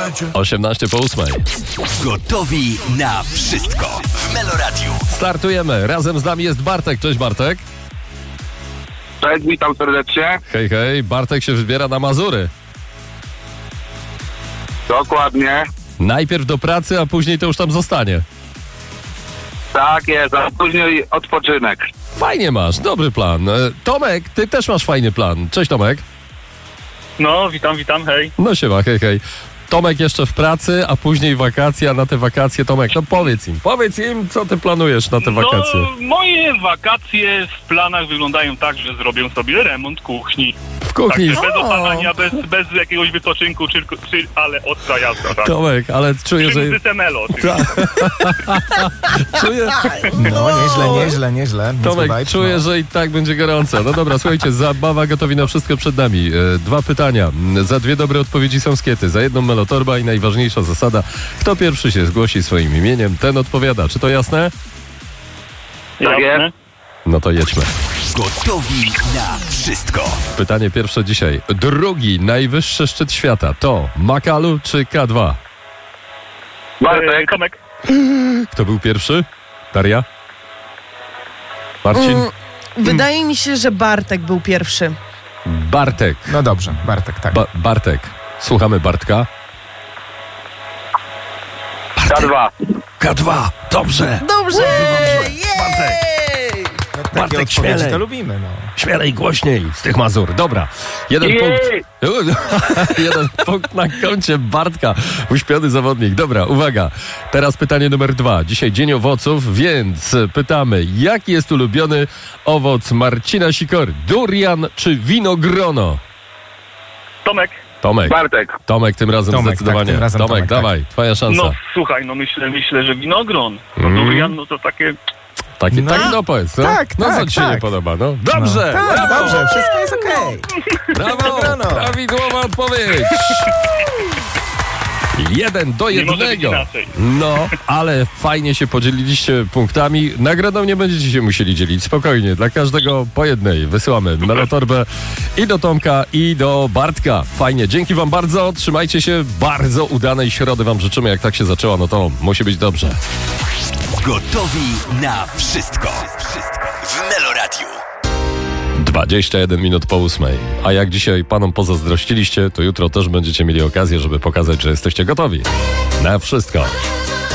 18 po 8. Gotowi na wszystko w Meloradiu. Startujemy. Razem z nami jest Bartek. Cześć Bartek. Cześć, witam serdecznie. Hej, hej. Bartek się wybiera na Mazury. Dokładnie. Najpierw do pracy, a później to już tam zostanie. Tak jest, a później odpoczynek. Fajnie masz, dobry plan. Tomek, ty też masz fajny plan. Cześć Tomek. No, witam, hej. No siema, hej, hej. Tomek jeszcze w pracy, a później wakacje, a na te wakacje Tomek, no powiedz im, co ty planujesz na te wakacje. No, moje wakacje w planach wyglądają tak, że zrobię sobie remont kuchni. W kuchni. Także bez opalania, bez jakiegoś wypoczynku, ale ostra jazda, tak. Tomek, ale czuję, że... Melo, Czuję... No, nieźle. Tomek, czuję, że i tak będzie gorąco. No dobra, słuchajcie, zabawa gotowi na wszystko przed nami. 2 pytania. Za 2 dobre odpowiedzi są skiety, za 1 melotorba i najważniejsza zasada. Kto pierwszy się zgłosi swoim imieniem, ten odpowiada. Czy to jasne? Tak jest. No to jedźmy. Gotowi na wszystko. Pytanie pierwsze dzisiaj. Drugi najwyższy szczyt świata to Makalu czy K2? Bartek. Tomek. Kto był pierwszy? Daria? Marcin? Wydaje mi się, że Bartek był pierwszy. Bartek. No dobrze, Bartek, tak. Bartek. Słuchamy Bartka. K2. K2. Dobrze. Dobrze! Bartek. Takie Bartek, odpowiedzi śmielej. to lubimy, no. Śmielej, głośniej z tych Mazur. Dobra. 1 punkt. 1 punkt na koncie Bartka. Uśpiony zawodnik. Dobra, uwaga. Teraz pytanie numer 2. Dzisiaj dzień owoców, więc pytamy, jaki jest ulubiony owoc Marcina Sikory? Durian czy winogrono? Tomek. Bartek. Tomek tym razem Tomek, zdecydowanie. tak, tym razem Tomek, Tomek, dawaj, twoja szansa. No, słuchaj, no myślę, że winogron. No durian, no to takie... Taki, No. no powiedz, no. Tak, no co tak, ci się tak. nie podoba, no? Dobrze! Tak, brawo! dobrze, wszystko jest okej. Brawo! Wygrano. Prawidłowa odpowiedź! 1-1. może być inaczej. No, ale fajnie się podzieliliście punktami. Nagrodą nie będziecie się musieli dzielić. Spokojnie, dla każdego po jednej. Wysyłamy melotorbę i do Tomka, i do Bartka. Fajnie, dzięki wam bardzo. Trzymajcie się. Bardzo udanej środy wam życzymy. Jak tak się zaczęła, no to musi być dobrze. Gotowi na wszystko w Meloradiu. 21 minut po 8. A jak dzisiaj panom pozazdrościliście, to jutro też będziecie mieli okazję, żeby pokazać, że jesteście gotowi na wszystko.